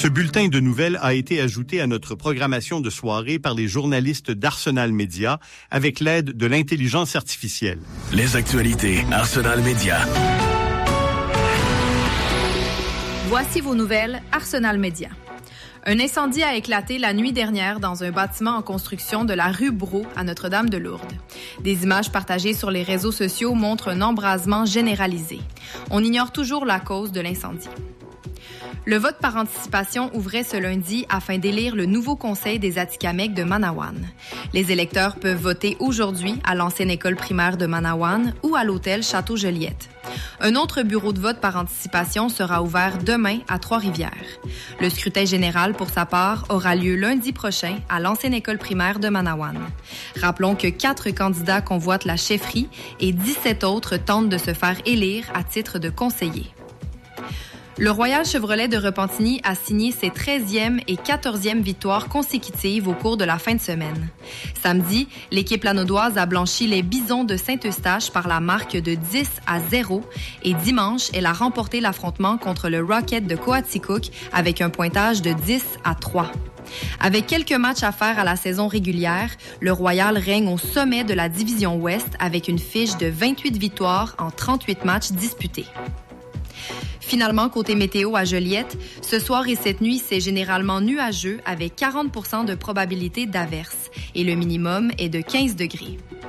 Ce bulletin de nouvelles a été ajouté à notre programmation de soirée par les journalistes d'Arsenal Média avec l'aide de l'intelligence artificielle. Les actualités Arsenal Média. Voici vos nouvelles Arsenal Média. Un incendie a éclaté la nuit dernière dans un bâtiment en construction de la rue Brault à Notre-Dame-de-Lourdes. Des images partagées sur les réseaux sociaux montrent un embrasement généralisé. On ignore toujours la cause de l'incendie. Le vote par anticipation ouvrait ce lundi afin d'élire le nouveau conseil des Atikamekw de Manawan. Les électeurs peuvent voter aujourd'hui à l'ancienne école primaire de Manawan ou à l'hôtel Château-Joliette. Un autre bureau de vote par anticipation sera ouvert demain à Trois-Rivières. Le scrutin général, pour sa part, aura lieu lundi prochain à l'ancienne école primaire de Manawan. Rappelons que 4 candidats convoitent la chefferie et 17 autres tentent de se faire élire à titre de conseiller. Le Royal Chevrolet de Repentigny a signé ses 13e et 14e victoires consécutives au cours de la fin de semaine. Samedi, l'équipe lanaudoise a blanchi les Bisons de Saint-Eustache par la marque de 10-0 et dimanche, elle a remporté l'affrontement contre le Rocket de Coaticook avec un pointage de 10-3. Avec quelques matchs à faire à la saison régulière, le Royal règne au sommet de la division Ouest avec une fiche de 28 victoires en 38 matchs disputés. Finalement, côté météo à Joliette, ce soir et cette nuit, c'est généralement nuageux avec 40% de probabilité d'averse et le minimum est de 15 degrés.